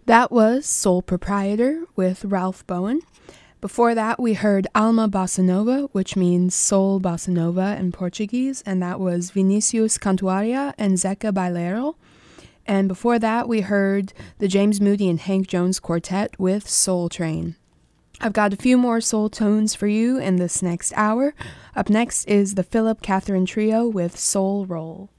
That was Soul Proprietor with Ralph Bowen. Before that, we heard Alma Bossa Nova, which means Soul Bossa Nova in Portuguese, and that was Vinicius Cantuaria and Zeca Bailero. And before that, we heard the James Moody and Hank Jones Quartet with Soul Train. I've got a few more soul tones for you in this next hour. Up next is the Philip Catherine Trio with Soul Roll.